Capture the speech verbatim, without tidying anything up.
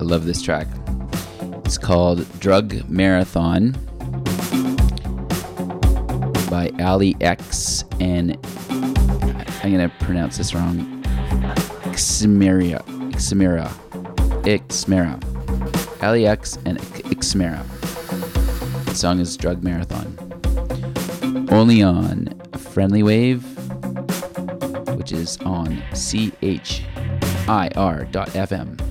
love this track. It's called Drug Marathon by Ali X and I'm going to pronounce this wrong. Xmera. Xmera. Xmera. Ali X and Xmera. The song is Drug Marathon. Only on Friendly Wave, which is on C H I R dot F M.